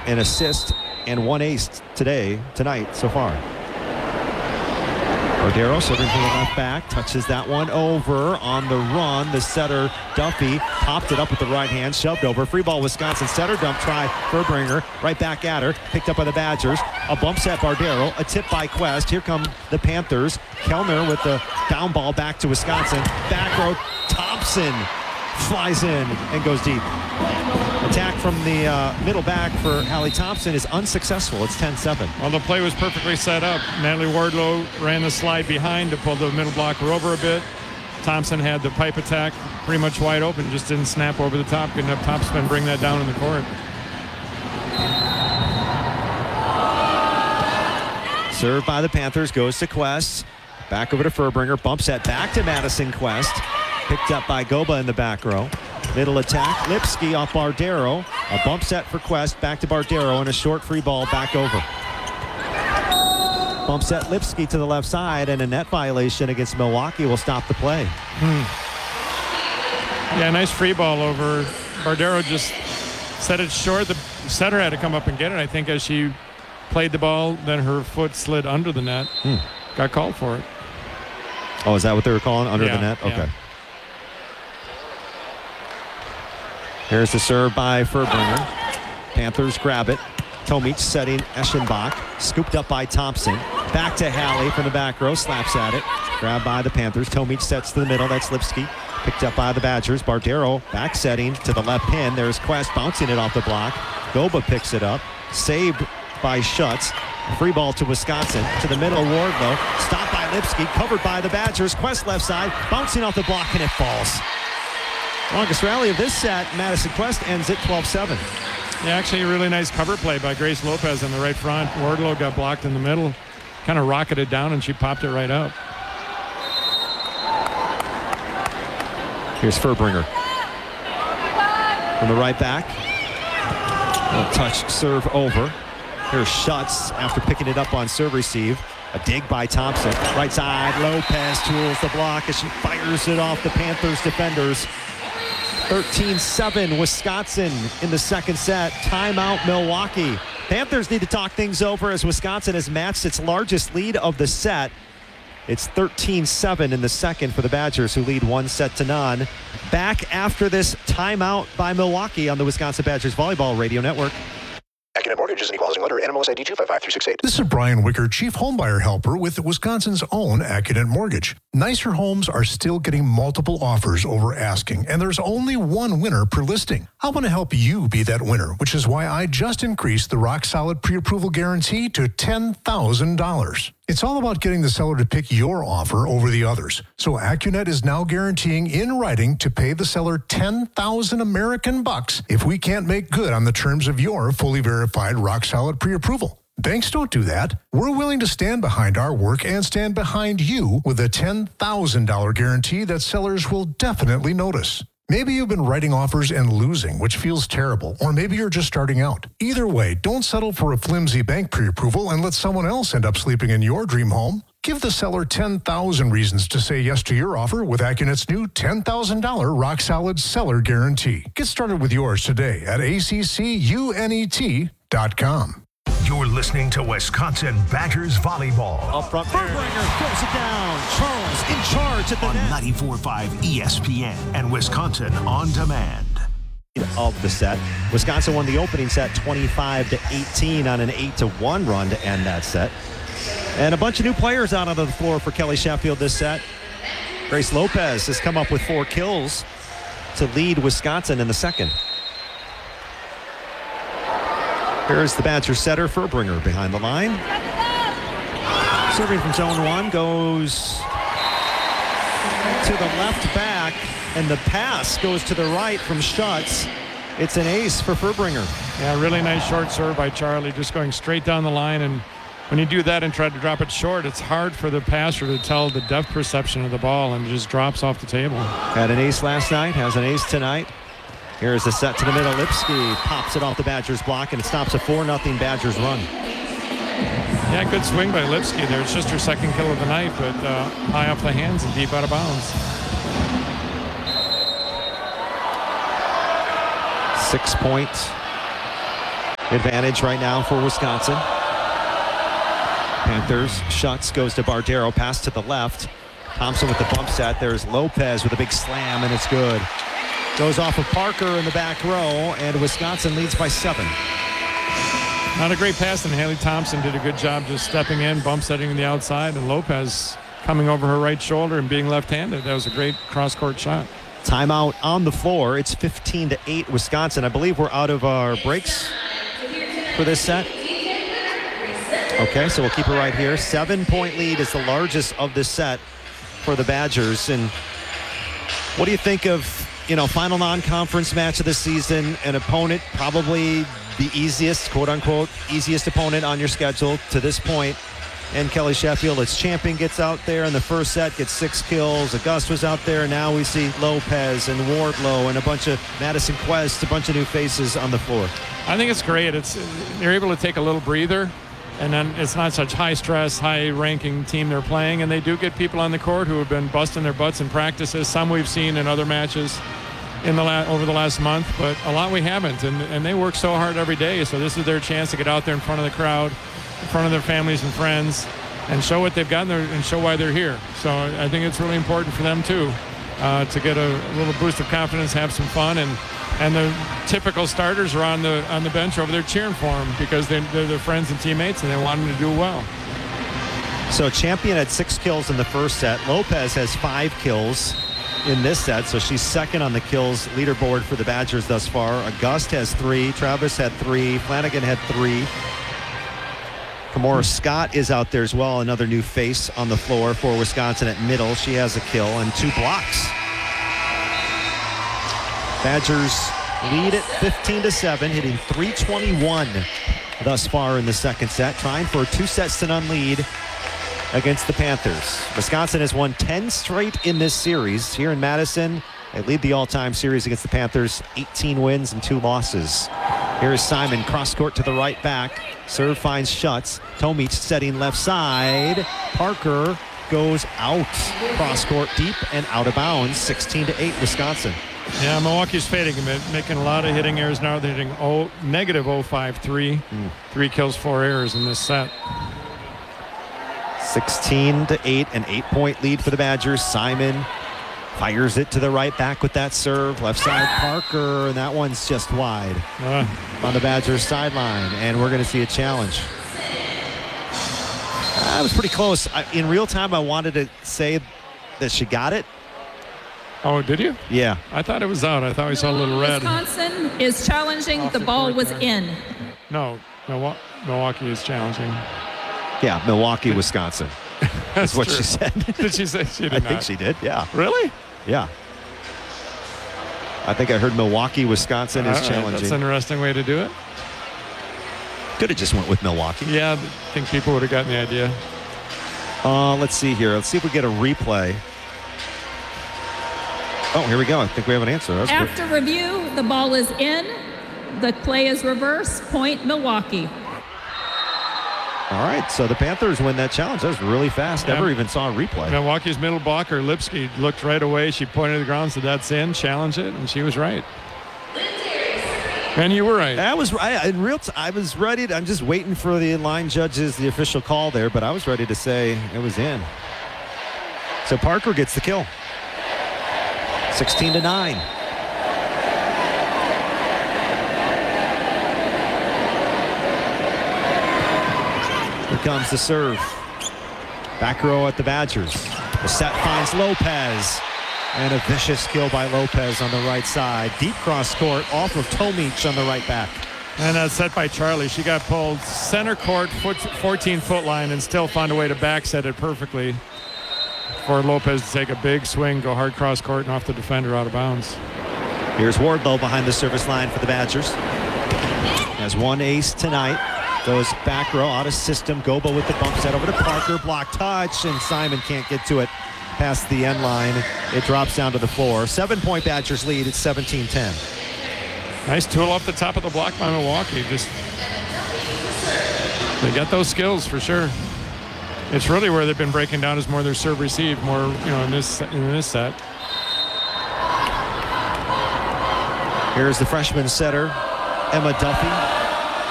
an assist and 1 ace tonight so far. Bardero serving from the left back, touches that one over on the run. The setter, Duffy, popped it up with the right hand, shoved over. Free ball, Wisconsin. Setter dump try, Furbringer, right back at her, picked up by the Badgers. A bump set, Bardero, a tip by Quest. Here come the Panthers. Kellner with the down ball back to Wisconsin. Back row, Thompson flies in and goes deep. Attack from the middle back for Hallie Thompson is unsuccessful. It's 10-7. Well, the play was perfectly set up. Natalie Wardlow ran the slide behind to pull the middle blocker over a bit. Thompson had the pipe attack pretty much wide open, just didn't snap over the top. Good enough topspin, bring that down in the court. Served by the Panthers, goes to Quest. Back over to Furbringer, bump set back to Madison Quest. Picked up by Goba in the back row. Middle attack, Lipsky off Bardero. A bump set for Quest, back to Bardero, and a short free ball back over. Bump set Lipsky to the left side, and a net violation against Milwaukee will stop the play. Yeah, nice free ball over. Bardero just set it short. The setter had to come up and get it. I think as she played the ball, then her foot slid under the net. Got called for it. Oh, is that what they were calling? Under the net? Okay. Yeah. Here's the serve by Furbringer. Panthers grab it. Tomic setting Eschenbach. Scooped up by Thompson. Back to Hallie from the back row. Slaps at it. Grabbed by the Panthers. Tomic sets to the middle. That's Lipsky. Picked up by the Badgers. Bardero back setting to the left pin. There's Quest bouncing it off the block. Goba picks it up. Saved by Schutz. Free ball to Wisconsin. To the middle, Wardlow. Stopped by Lipsky. Covered by the Badgers. Quest left side. Bouncing off the block, and it falls. Longest rally of this set, Madison Quest ends at 12-7. Yeah, actually a really nice cover play by Grace Lopez in the right front. Wardlow got blocked in the middle, kind of rocketed down, and she popped it right up. Here's Furbringer. From the right back. A touch serve over. Here's Schutz after picking it up on serve receive. A dig by Thompson. Right side, Lopez tools the block as she fires it off the Panthers defenders. 13-7 Wisconsin in the second set. Timeout Milwaukee. Panthers need to talk things over as Wisconsin has matched its largest lead of the set. It's 13-7 in the second for the Badgers, who lead 1-0. Back after this timeout by Milwaukee on the Wisconsin Badgers Volleyball Radio Network. Accunet Mortgage is an equal housing lender. NMLS ID 255368. This is Brian Wicker, Chief Homebuyer Helper with Wisconsin's own Accunet Mortgage. Nicer homes are still getting multiple offers over asking, and there's only one winner per listing. I want to help you be that winner, which is why I just increased the rock-solid pre-approval guarantee to $10,000. It's all about getting the seller to pick your offer over the others. So Accunet is now guaranteeing in writing to pay the seller $10,000 American bucks if we can't make good on the terms of your fully verified rock-solid pre-approval. Banks don't do that. We're willing to stand behind our work and stand behind you with a $10,000 guarantee that sellers will definitely notice. Maybe you've been writing offers and losing, which feels terrible, or maybe you're just starting out. Either way, don't settle for a flimsy bank pre-approval and let someone else end up sleeping in your dream home. Give the seller 10,000 reasons to say yes to your offer with Accunet's new $10,000 rock-solid seller guarantee. Get started with yours today at accunet.com. You're listening to Wisconsin Badgers Volleyball. Up front, Furbringer throws it down. Charles in charge at the on net. 94.5 ESPN and Wisconsin On Demand. Of the set. Wisconsin won the opening set 25-18 on an 8-1 run to end that set. And a bunch of new players out on the floor for Kelly Sheffield this set. Grace Lopez has come up with 4 kills to lead Wisconsin in the second. Here's the Badger setter, Furbringer, behind the line. Serving from zone 1 goes to the left back, and the pass goes to the right from Schutz. It's an ace for Furbringer. Yeah, really nice short serve by Charlie, just going straight down the line. And when you do that and try to drop it short, it's hard for the passer to tell the depth perception of the ball, and it just drops off the table. Had an ace last night, has an ace tonight. Here's the set to the middle. Lipsky pops it off the Badgers block, and it stops a 4-0 Badgers run. Yeah, good swing by Lipsky there. It's just her second kill of the night, but high off the hands and deep out of bounds. 6-point advantage right now for Wisconsin. Panthers, Schutz goes to Bardero, pass to the left. Thompson with the bump set. There's Lopez with a big slam, and it's good. Goes off of Parker in the back row, and Wisconsin leads by 7. Not a great pass, and Haley Thompson did a good job just stepping in, bump setting to the outside, and Lopez coming over her right shoulder and being left-handed. That was a great cross-court shot. Timeout on the floor. It's 15-8 Wisconsin. I believe we're out of our breaks for this set. Okay, so we'll keep it right here. 7-point lead is the largest of this set for the Badgers. And what do you think of, final non-conference match of the season, an opponent, probably the easiest, quote-unquote, easiest opponent on your schedule to this point? And Kelly Sheffield, its champion, gets out there in the first set, gets 6 kills. Auguste was out there. Now we see Lopez and Wardlow and a bunch of Madison Quest, a bunch of new faces on the floor. I think it's great. They're able to take a little breather, and then it's not such high-stress, high-ranking team they're playing, and they do get people on the court who have been busting their butts in practices. Some we've seen in other matches over the last month, but a lot we haven't, and they work so hard every day, so this is their chance to get out there in front of the crowd, in front of their families and friends, and show what they've got and show why they're here. So I think it's really important for them too, to get a little boost of confidence, have some fun, and the typical starters are on the bench over there cheering for them because they're their friends and teammates and they want them to do well. So Champion had 6 kills in the first set. Lopez has 5 kills in this set, so she's second on the kills leaderboard for the Badgers thus far. Auguste has 3, Travis had 3, Flanagan had 3. Kamora Scott is out there as well, another new face on the floor for Wisconsin at middle. She has a kill and 2 blocks. Badgers lead at 15-7, hitting .321 thus far in the second set, trying for a 2-set-to-none lead against the Panthers. Wisconsin has won 10 straight in this series. Here in Madison, they lead the all-time series against the Panthers, 18 wins and 2 losses. Here's Simon, cross-court to the right back. Serve finds Schutz. Tomic setting left side. Parker goes out. Cross-court deep and out of bounds. 16-8 Wisconsin. Yeah, Milwaukee's fading a bit, making a lot of hitting errors now. They're hitting negative 0.53. 3 kills, 4 errors in this set. 16-8, an 8-point lead for the Badgers. Simon fires it to the right back with that serve. Left side, Parker, and that one's just wide on the Badgers sideline. And we're going to see a challenge. That was pretty close. In real time, I wanted to say that she got it. Oh, did you? Yeah. I thought it was out. I thought we saw a little red. Wisconsin is challenging. The ball was in. No, Milwaukee is challenging. Yeah, Milwaukee, Wisconsin. That's what true. she said. Did she say she did I not? think she did, yeah. Really? Yeah. I think I heard Milwaukee, Wisconsin is challenging. That's an interesting way to do it. Could have just went with Milwaukee. Yeah, I think people would have gotten the idea. Let's see here. Let's see if we get a replay. Oh, here we go. I think we have an answer. That's After review, the ball is in. The play is reverse. Point Milwaukee. All right, so the Panthers win that challenge. That was really fast. Yeah. Never even saw a replay. Milwaukee's middle blocker, Lipsky, looked right away. She pointed to the ground, said that's in, challenge it, and she was right. And you were right. That was right. In real I was ready. I'm just waiting for the line judges, the official call there, but I was ready to say it was in. So Parker gets the kill. 16-9. Here comes the serve. Back row at the Badgers. The set finds Lopez. And a vicious kill by Lopez on the right side. Deep cross court off of Tomic on the right back. And that's set by Charlie. She got pulled center court, 14-foot line, and still found a way to back set it perfectly for Lopez to take a big swing, go hard cross court, and off the defender out of bounds. Here's Wardlow behind the service line for the Badgers. Has 1 ace tonight. Goes back row, out of system. Gobo with the bump set over to Parker. Block touch, and Simon can't get to it past the end line. It drops down to the floor. 7-point Badgers lead. It's 17-10. Nice tool off the top of the block by Milwaukee. They got those skills for sure. It's really where they've been breaking down is more their serve receive, more in this set. Here's the freshman setter, Emma Duffy.